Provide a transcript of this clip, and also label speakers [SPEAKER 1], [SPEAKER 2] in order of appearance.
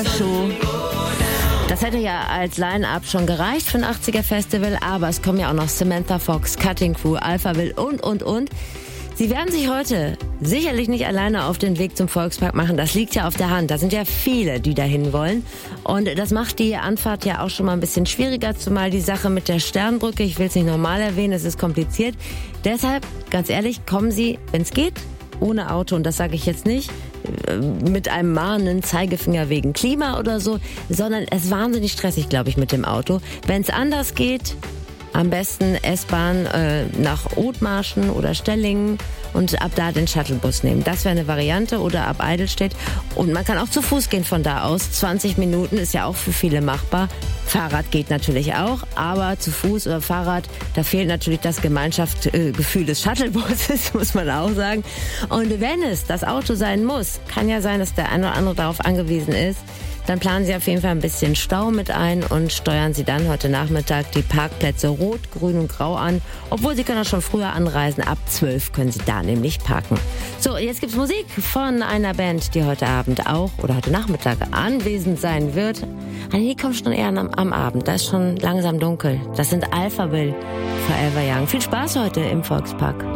[SPEAKER 1] Show. Das hätte ja als Line-Up schon gereicht für ein 80er-Festival, aber es kommen ja auch noch Samantha Fox, Cutting Crew, Alphaville und. Sie werden sich heute sicherlich nicht alleine auf den Weg zum Volkspark machen. Das liegt ja auf der Hand. Da sind ja viele, die dahin wollen. Und das macht die Anfahrt ja auch schon mal ein bisschen schwieriger, zumal die Sache mit der Sternbrücke, ich will es nicht nochmal erwähnen, es ist kompliziert. Deshalb, ganz ehrlich, kommen Sie, wenn es geht, ohne Auto. Und das sage ich jetzt nicht mit einem mahnenden Zeigefinger wegen Klima oder so, sondern es ist wahnsinnig stressig, glaube ich, mit dem Auto. Wenn es anders geht, am besten S-Bahn nach Othmarschen oder Stellingen und ab da den Shuttlebus nehmen. Das wäre eine Variante, oder ab Eidelstedt. Und man kann auch zu Fuß gehen von da aus. 20 Minuten ist ja auch für viele machbar. Fahrrad geht natürlich auch, aber zu Fuß oder Fahrrad, da fehlt natürlich das Gemeinschaftsgefühl des Shuttlebusses, muss man auch sagen. Und wenn es das Auto sein muss, kann ja sein, dass der eine oder andere darauf angewiesen ist, dann planen Sie auf jeden Fall ein bisschen Stau mit ein und steuern Sie dann heute Nachmittag die Parkplätze Rot, Grün und Grau an. Obwohl Sie können auch schon früher anreisen. Ab 12 können Sie da nämlich parken. So, jetzt gibt's Musik von einer Band, die heute Abend auch oder heute Nachmittag anwesend sein wird. Die kommt schon eher am Abend. Da ist schon langsam dunkel. Das sind Alphaville, Forever Young. Viel Spaß heute im Volkspark.